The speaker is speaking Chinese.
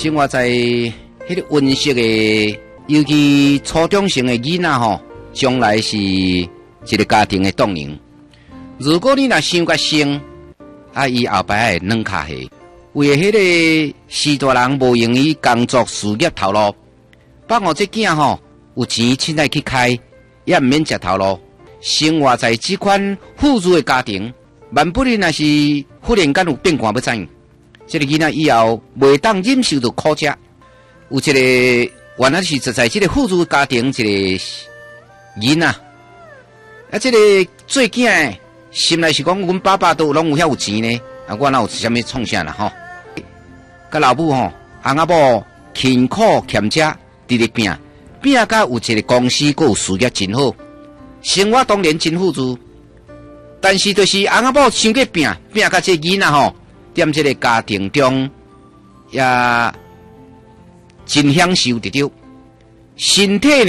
生活在迄个温室的，尤其初中生的囡仔吼，将来是一个家庭的动能。如果你若想甲生，伊后摆会软脚下，为迄个士大人无用于工作事业头路，放互这囝吼有钱凊彩去开，也毋免食头路。生活在这款富裕的家庭，万不哩若是忽然间有变卦要怎样？这个囡仔以后袂当忍受到苦吃。有一个原来是在这个富裕的家庭，一个囡仔，这个做囝的心内是讲，阮爸爸都拢有遐有钱呢，我哪有啥物创啥啦吼？甲老母吼，翁仔某勤苦俭吃，直直拼，拼甲有一个公司，佮有事业真好，生活当然真富裕。但是就是翁仔某想过拼，拼甲这囡仔吼，踮这个家庭中也真享受得到身体。